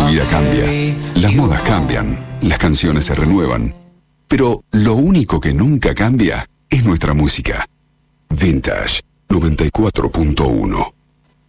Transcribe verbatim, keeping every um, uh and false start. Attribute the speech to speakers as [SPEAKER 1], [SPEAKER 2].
[SPEAKER 1] vida cambia, las modas cambian, las canciones se renuevan, pero lo único que nunca cambia es nuestra música. Vintage noventa y cuatro punto uno.